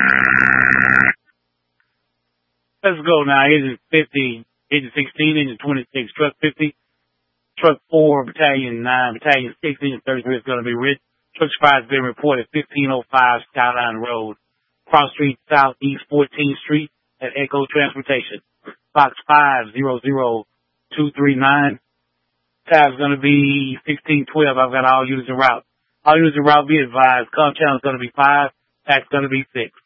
Let's go now. Engine 50, engine 16, engine 26, truck 50, truck 4, battalion 9, battalion 6, engine 33 is going to be Rich. Truck fire has been reported 1505 Skyline Road, Cross Street, Southeast 14th Street at Echo Transportation. Box 500239. Tab's going to be 1612. I've got all units en route. All units en route, be advised. Com channel is going to be 5. Tax going to be 6.